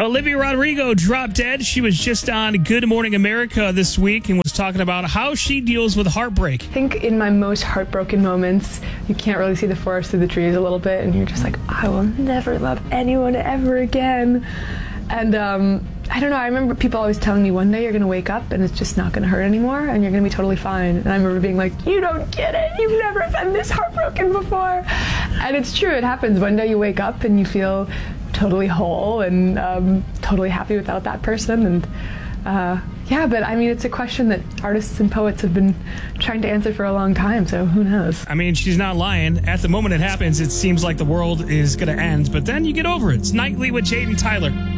Olivia Rodrigo dropped dead. She was just on Good Morning America this week and was talking about how she deals with heartbreak. I think in my most heartbroken moments, you can't really see the forest through the trees a little bit, and you're just like, I will never love anyone ever again. And I don't know, I remember people always telling me one day you're going to wake up and it's just not going to hurt anymore and you're going to be totally fine. And I remember being like, you don't get it. You've never been this heartbroken before. And it's true, it happens. One day you wake up and you feel totally whole and totally happy without that person. And yeah, but I mean, it's a question that artists and poets have been trying to answer for a long time, so who knows? I mean, she's not lying. At the moment it happens, it seems like the world is going to end, but then you get over it. It's Nightly with Jade and Tyler.